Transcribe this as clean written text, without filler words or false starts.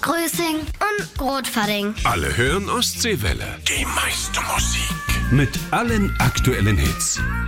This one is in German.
Grüßing und Rotfadding. Alle hören Ostseewelle. Die meiste Musik. Mit allen aktuellen Hits.